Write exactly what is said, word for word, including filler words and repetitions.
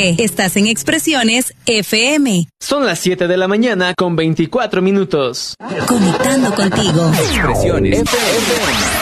José. Estás en Expresiones F M. Son las siete de la mañana con veinticuatro minutos. Conectando contigo. Expresiones F M.